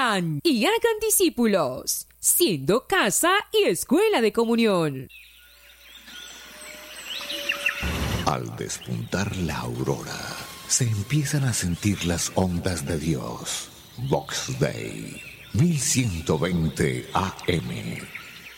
Vengan y hagan discípulos, siendo casa y escuela de comunión. Al despuntar la aurora, se empiezan a sentir las ondas de Dios. Vox Dei, 1120 AM.